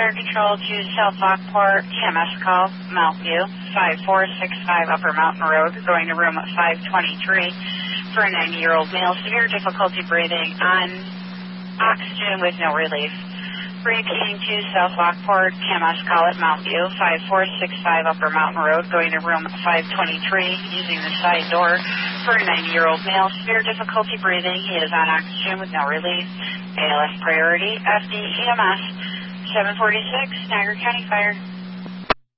fire control to South Lockport, TMS call, Mount View, 5465 Upper Mountain Road, going to room 523 for a 90-year-old male, severe difficulty breathing on oxygen with no relief. Repeating to South Lockport, TMS call at Mount View, 5465 Upper Mountain Road, going to room 523 using the side door for a 90-year-old male, severe difficulty breathing. He is on oxygen with no relief. ALS priority, FD EMS, 746, Niagara County Fire.